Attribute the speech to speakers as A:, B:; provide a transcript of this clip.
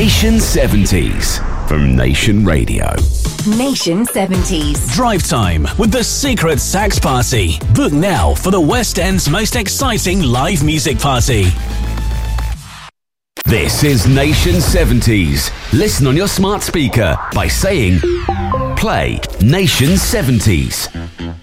A: Nation 70s from Nation Radio.
B: Nation 70s.
C: Drive time with the Secret Sax Party. Book now for the West End's most exciting live music party.
A: This is Nation 70s. Listen on your smart speaker by saying, play Nation 70s.